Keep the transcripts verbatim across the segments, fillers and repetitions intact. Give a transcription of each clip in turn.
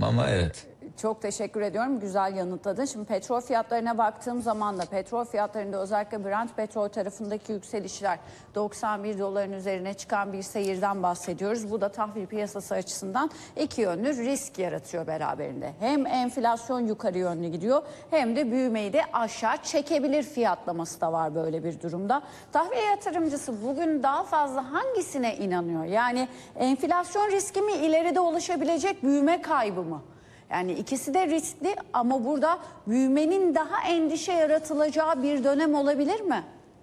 ama evet. Çok teşekkür ediyorum. Güzel yanıtladın. Şimdi petrol fiyatlarına baktığım zaman da petrol fiyatlarında özellikle Brent petrol tarafındaki yükselişler doksan bir doların üzerine çıkan bir seyirden bahsediyoruz. Bu da tahvil piyasası açısından iki yönlü risk yaratıyor beraberinde. Hem enflasyon yukarı yönlü gidiyor hem de büyümeyi de aşağı çekebilir fiyatlaması da var böyle bir durumda. Tahvil yatırımcısı bugün daha fazla hangisine inanıyor? Yani enflasyon riski mi, ileride oluşabilecek büyüme kaybı mı? Yani ikisi de riskli ama burada büyümenin daha endişe yaratılacağı bir dönem olabilir mi?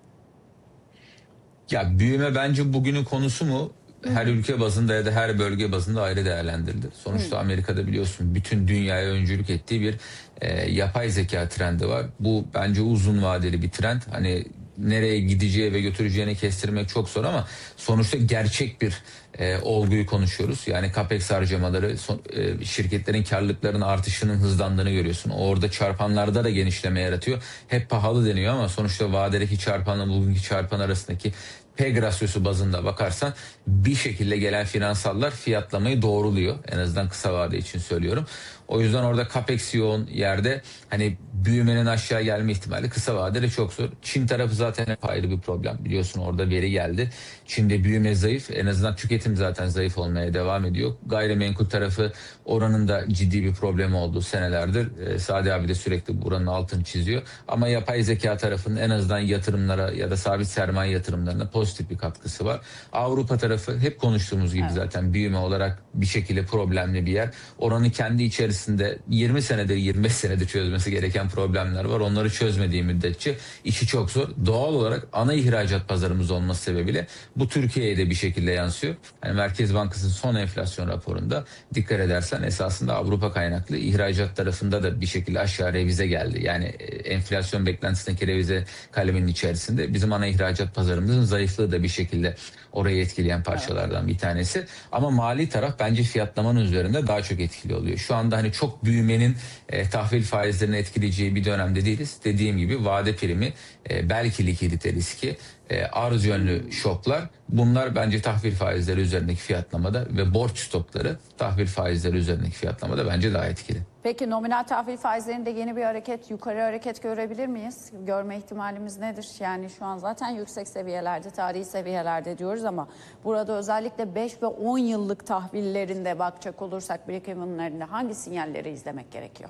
Ya büyüme bence bugünün konusu mu? Her ülke bazında ya da her bölge bazında ayrı değerlendirilir. Sonuçta Hı. Amerika'da biliyorsun bütün dünyaya öncülük ettiği bir e, yapay zeka trendi var. Bu bence uzun vadeli bir trend. Hani nereye gideceği ve götüreceğini kestirmek çok zor ama sonuçta gerçek bir e, olguyu konuşuyoruz. Yani capex harcamaları, son, e, şirketlerin karlılıklarının artışının hızlandığını görüyorsun. Orada çarpanlarda da genişleme yaratıyor. Hep pahalı deniyor ama sonuçta vadedeki çarpanla bugünkü çarpan arasındaki P E G rasyosu bazında bakarsan bir şekilde gelen finansallar fiyatlamayı doğruluyor. En azından kısa vade için söylüyorum. O yüzden orada capex yoğun yerde hani büyümenin aşağı gelme ihtimali kısa vadede çok zor. Çin tarafı zaten hep ayrı bir problem. Biliyorsun orada veri geldi. Çin'de büyüme zayıf. En azından tüketim zaten zayıf olmaya devam ediyor. Gayrimenkul tarafı oranın da ciddi bir problemi olduğu senelerdir. Ee, Sadi abi de sürekli buranın altını çiziyor. Ama yapay zeka tarafının en azından yatırımlara ya da sabit sermaye yatırımlarına pozitif bir katkısı var. Avrupa tarafı hep konuştuğumuz gibi evet. Zaten büyüme olarak bir şekilde problemli bir yer. Oranın kendi içerisinde yirmi senedir yirmi beş senedir çözmesi gereken problemler var. Onları çözmediği müddetçe işi çok zor. Doğal olarak ana ihracat pazarımız olması sebebiyle bu Türkiye'ye de bir şekilde yansıyor. Yani Merkez Bankası'nın son enflasyon raporunda dikkat edersen esasında Avrupa kaynaklı ihracat tarafında da bir şekilde aşağı revize geldi. Yani enflasyon beklentisindeki revize kaleminin içerisinde bizim ana ihracat pazarımızın zayıflığı da bir şekilde orayı etkileyen parçalardan bir tanesi. Ama mali taraf bence fiyatlamanın üzerinde daha çok etkili oluyor. Şu anda hani çok büyümenin e, tahvil faizlerini etkileyeceği bir dönemde değiliz. Dediğim gibi vade primi, e, belki likidite riski, e, arz yönlü şoklar, bunlar bence tahvil faizleri üzerindeki fiyatlamada ve borç stokları tahvil faizleri üzerindeki fiyatlamada bence daha etkili. Peki nominal tahvil faizlerinde yeni bir hareket, yukarı hareket görebilir miyiz? Görme ihtimalimiz nedir? Yani şu an zaten yüksek seviyelerde, tarihi seviyelerde diyoruz ama burada özellikle beş ve on yıllık tahvillerinde bakacak olursak break-even'lerinde hangi sinyalleri izlemek gerekiyor?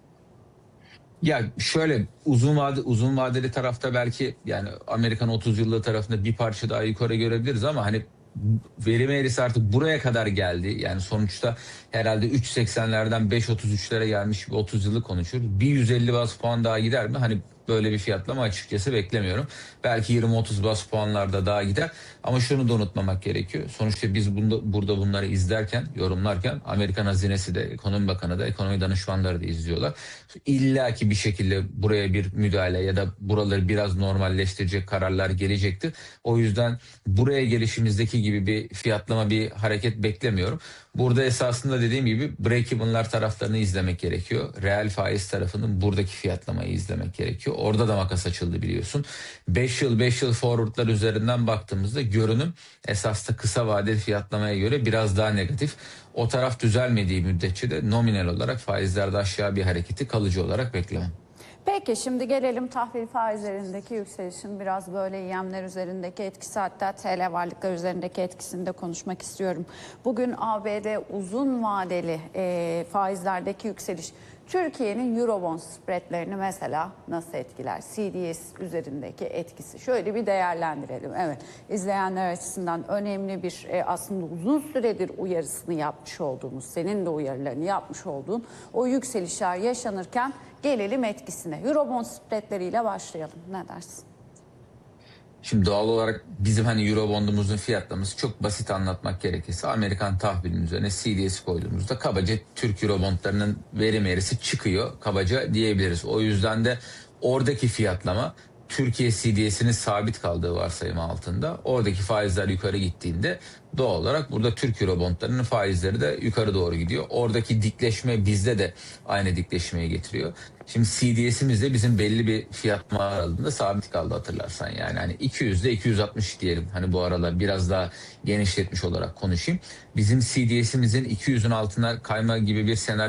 Ya şöyle uzun vade uzun vadeli tarafta belki yani Amerikan otuz yıllık tarafında bir parça daha yukarı görebiliriz ama hani verim eğrisi artık buraya kadar geldi. Yani sonuçta herhalde üç seksenlerden beş otuz üçlere gelmiş bir otuz yıllık konuşuyoruz. Bir yüz elli bas puan daha gider mi? Hani böyle bir fiyatlama açıkçası beklemiyorum. Belki yirmi otuz bas puanlarda daha gider. Ama şunu da unutmamak gerekiyor. Sonuçta biz bunda, burada bunları izlerken, yorumlarken Amerikan Hazinesi de, Ekonomi Bakanı da, ekonomi danışmanları da izliyorlar. İlla ki bir şekilde buraya bir müdahale ya da buraları biraz normalleştirecek kararlar gelecektir. O yüzden buraya gelişimizdeki gibi bir fiyatlama, bir hareket beklemiyorum. Burada esasında dediğim gibi break-even'lar taraflarını izlemek gerekiyor. Reel faiz tarafının buradaki fiyatlamayı izlemek gerekiyor. Orada da makas açıldı biliyorsun. beş yıl beş yıl forward'lar üzerinden baktığımızda görünüm esasında kısa vadeli fiyatlamaya göre biraz daha negatif. O taraf düzelmediği müddetçe de nominal olarak faizlerde aşağı bir hareketi kalıcı olarak beklemem. Peki şimdi gelelim tahvil faizlerindeki yükselişin biraz böyle yemler üzerindeki etkisi, hatta T L varlıklar üzerindeki etkisini de konuşmak istiyorum. Bugün A B D uzun vadeli e, faizlerdeki yükseliş Türkiye'nin Eurobond spreadlerini mesela nasıl etkiler? C D S üzerindeki etkisi. Şöyle bir değerlendirelim. Evet, izleyenler açısından önemli bir e, aslında uzun süredir uyarısını yapmış olduğumuz, senin de uyarılarını yapmış olduğun o yükselişler yaşanırken gelelim etkisine. Eurobond spreadleriyle başlayalım. Ne dersin? Şimdi doğal olarak bizim hani Eurobond'umuzun fiyatlaması çok basit anlatmak gerekirse Amerikan tahvilinin üzerine C D S koyduğumuzda kabaca Türk Eurobond'larının verim eğrisi çıkıyor kabaca diyebiliriz. O yüzden de oradaki fiyatlama Türkiye C D S'inin sabit kaldığı varsayımı altında oradaki faizler yukarı gittiğinde doğal olarak burada Türk Eurobond'larının faizleri de yukarı doğru gidiyor. Oradaki dikleşme bizde de aynı dikleşmeyi getiriyor. Şimdi C D S'imiz de bizim belli bir fiyatlama aralığında sabit kaldı hatırlarsan. Yani hani iki yüzde iki yüz altmış diyelim. Hani bu aralar biraz daha genişletmiş olarak konuşayım. Bizim C D S'imizin iki yüzün altına kayma gibi bir senaryo